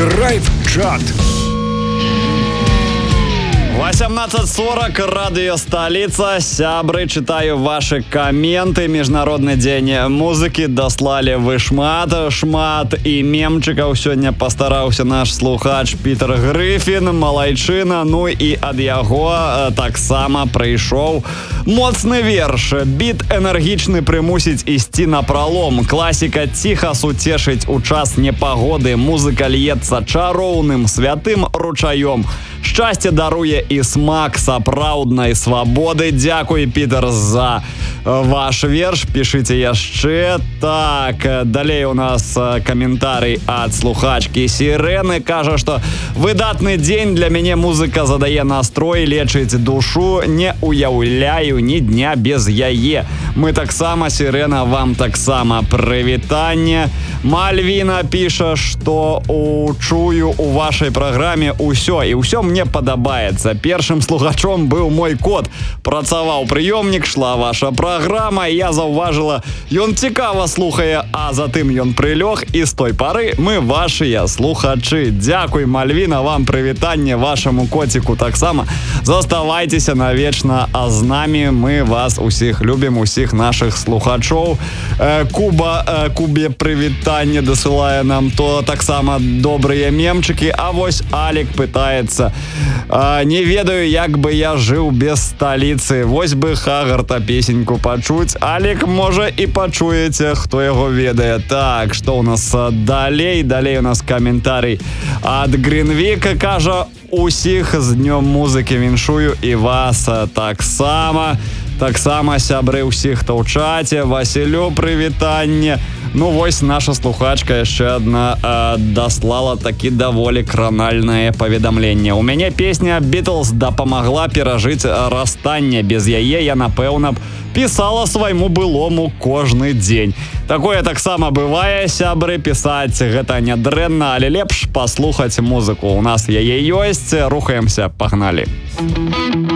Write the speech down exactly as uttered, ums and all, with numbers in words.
Драйв-чат. восемнадцать сорок, радио «Столица». Сябры, читаю ваши комменты. Международный день музыки. Дослали вы шмат, шмат и мемчиков. Сегодня постарался наш слухач Питер Гриффин, малайчина. Ну и ад яго так само прийшов моцны верш. Біт энергичны примусить ісці на пролом. Классика тихо сутешить у час непогоды. Музыка льется чароўным святым ручаем. Шчасце даруе і смак сапраўднай свабоды. Дзякуй, Пітер, за ваш верш. Пішыце яшчэ. Так, далей у нас каментарый ад слухачкі Сірэны. Кажа, што выдатны дзень, для мяне музыка задае настрой, лечыць душу. Не уяўляю ні дня без яе. Мы таксама, Сірэна, вам таксама прывітанне. Мальвіна піша, што учую у вашай праграме ўсё, і ўсё мне падабаецца. Першым слухачом быў мой кот. Працаваў прыёмнік, шла ваша праграма, і я заўважыла, ён цікава слухае, а затым ён прылёг, і з той пары мы вашыя слухачы. Дзякуй, Мальвіна, вам прывітанне, вашаму коціку таксама. Заставайцеся навечна, а з намі мы вас усіх любім, усіх нашых слухачоў. Куба, Кубе прывітанне дасылае нам то таксама добрыя мемчыкі, а вось Алік пытаецца: не ведаю, як бы я жыў без сталіцы, вось бы Хагарта песеньку пачуць. Алік, можа, і пачуеце, хто яго ведае. Так, што ў нас далей? Далей у нас каментарый ад Гринвіка. Кажа, усіх з днём музыкі віншую, і вас таксама. Таксама, сябры, ўсіх, хто ў чаце. Васілю прывітанне. Ну, вось наша слухачка яшчэ адна э, даслала такі даволі кранальнае паведамленне. У мяне песня «Бітлз» дапамагла перажыць расстанне. Без яе я, напэўна б, пісала свайму былому кожны дзень. Такое таксама бывае, сябры, пісаць гэта нядрэнна, але лепш паслухаць музыку. У нас яе ёсць, рухаемся, пагналі.